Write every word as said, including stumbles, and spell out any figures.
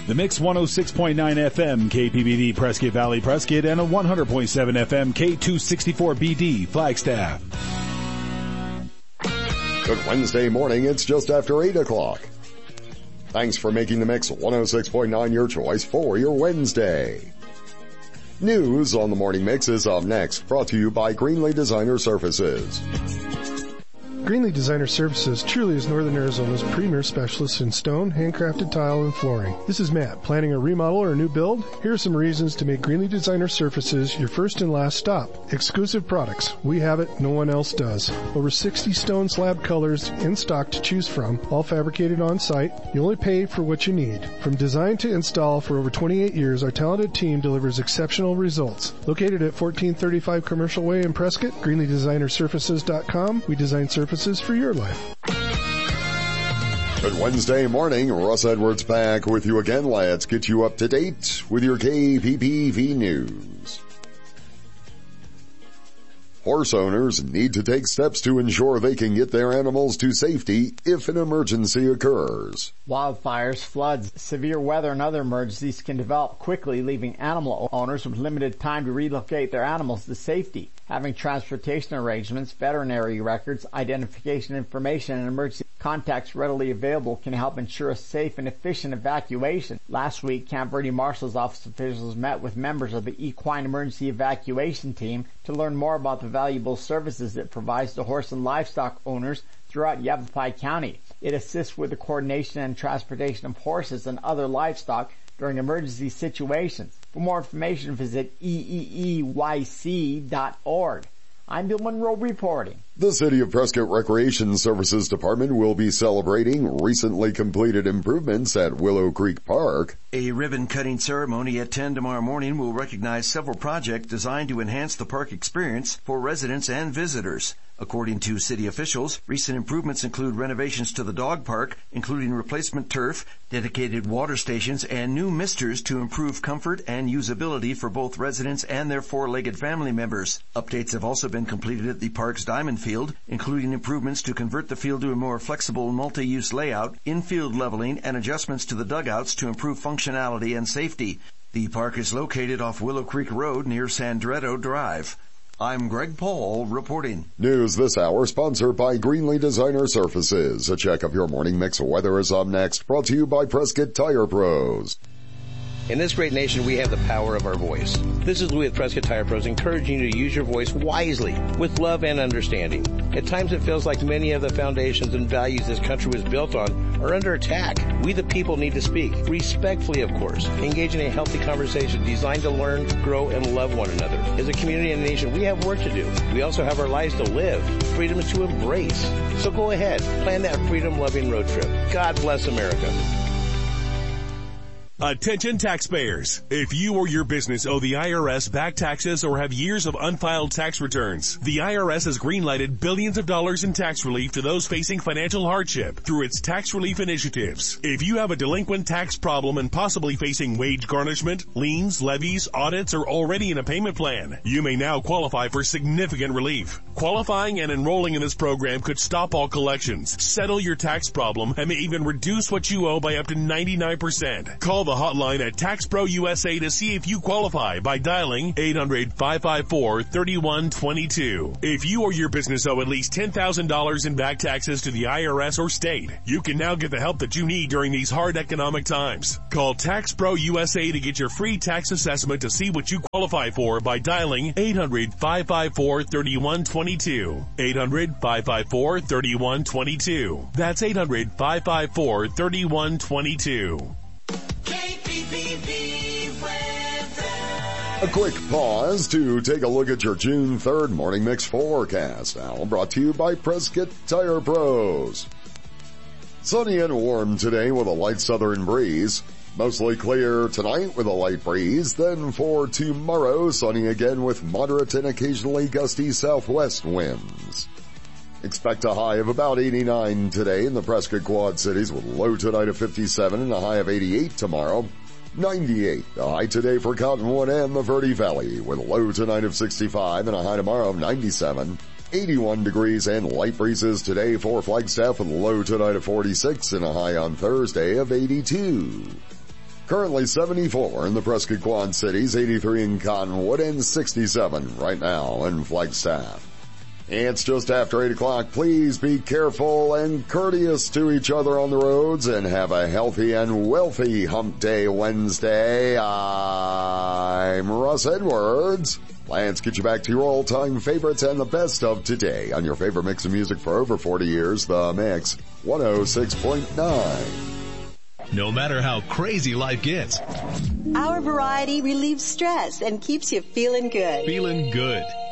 The Mix one oh six point nine F M K P B D Prescott Valley Prescott and a one hundred point seven F M K two sixty-four B D Flagstaff. Good Wednesday morning. It's just after eight o'clock. Thanks for making the Mix one oh six point nine your choice for your Wednesday. News on the Morning Mix is up next, brought to you by Greenlee Designer Services. Greenlee Designer Services truly is Northern Arizona's premier specialist in stone, handcrafted tile, and flooring. This is Matt. Planning a remodel or a new build? Here are some reasons to make Greenlee Designer Services your first and last stop. Exclusive products. We have it. No one else does. Over sixty stone slab colors in stock to choose from, all fabricated on site. You only pay for what you need. From design to install for over twenty-eight years, our talented team delivers exceptional results. Located at fourteen thirty-five Commercial Way in Prescott, greenlee designer surfaces dot com. We design surfaces for your life. Good Wednesday morning. Russ Edwards back with you again. Let's get you up to date with your K P P V news. Horse owners need to take steps to ensure they can get their animals to safety if an emergency occurs. Wildfires, floods, severe weather, and other emergencies can develop quickly, leaving animal owners with limited time to relocate their animals to safety. Having transportation arrangements, veterinary records, identification information, and emergency contacts readily available can help ensure a safe and efficient evacuation. Last week, Camp Verde Marshal's office officials met with members of the Equine Emergency Evacuation Team to learn more about the valuable services it provides to horse and livestock owners throughout Yavapai County. It assists with the coordination and transportation of horses and other livestock during emergency situations. For more information, visit E E E Y C dot org. I'm Bill Monroe reporting. The City of Prescott Recreation Services Department will be celebrating recently completed improvements at Willow Creek Park. A ribbon-cutting ceremony at ten tomorrow morning will recognize several projects designed to enhance the park experience for residents and visitors. According to city officials, recent improvements include renovations to the dog park, including replacement turf, dedicated water stations, and new misters to improve comfort and usability for both residents and their four-legged family members. Updates have also been completed at the park's diamond field, including improvements to convert the field to a more flexible multi-use layout, infield leveling, and adjustments to the dugouts to improve functionality and safety. The park is located off Willow Creek Road near Sandretto Drive. I'm Greg Paul reporting. News this hour sponsored by Greenlee Designer Services. A check of your morning mix weather is up next, brought to you by Prescott Tire Pros. In this great nation, we have the power of our voice. This is Louis at Prescott Tire Pros, encouraging you to use your voice wisely, with love and understanding. At times it feels like many of the foundations and values this country was built on are under attack. We the people need to speak, respectfully of course, engage in a healthy conversation designed to learn, grow, and love one another. As a community and a nation, we have work to do. We also have our lives to live, freedom to embrace. So go ahead, plan that freedom-loving road trip. God bless America. Attention taxpayers. If you or your business owe the I R S back taxes or have years of unfiled tax returns, the I R S has greenlighted billions of dollars in tax relief to those facing financial hardship through its tax relief initiatives. If you have a delinquent tax problem and possibly facing wage garnishment, liens, levies, audits, or already in a payment plan, you may now qualify for significant relief. Qualifying and enrolling in this program could stop all collections, settle your tax problem, and may even reduce what you owe by up to ninety-nine percent. Call the hotline at Tax Pro U S A to see if you qualify by dialing eight hundred, five five four, three one two two. If you or your business owe at least ten thousand dollars in back taxes to the I R S or state, you can now get the help that you need during these hard economic times. Call Tax Pro U S A to get your free tax assessment to see what you qualify for by dialing eight hundred, five five four, three one two two. eight hundred, five five four, three one two two. That's eight hundred, five five four, three one two two. A quick pause to take a look at your June third morning mix forecast. Now brought to you by Prescott Tire Pros. Sunny and warm today with a light southern breeze. Mostly clear tonight with a light breeze. Then for tomorrow, sunny again with moderate and occasionally gusty southwest winds. Expect a high of about eighty-nine today in the Prescott Quad Cities with low tonight of fifty-seven and a high of eighty-eight tomorrow. ninety-eight, the high today for Cottonwood and the Verde Valley with a low tonight of sixty-five and a high tomorrow of ninety-seven. eighty-one degrees and light breezes today for Flagstaff with a low tonight of forty-six and a high on Thursday of eighty-two. Currently seventy-four in the Prescott Quad Cities, eighty-three in Cottonwood, and sixty-seven right now in Flagstaff. It's just after eight o'clock. Please be careful and courteous to each other on the roads and have a healthy and wealthy Hump Day Wednesday. I'm Russ Edwards. Let's get you back to your all-time favorites and the best of today on your favorite mix of music for over forty years, The Mix one oh six point nine. No matter how crazy life gets, our variety relieves stress and keeps you feeling good. Feeling good.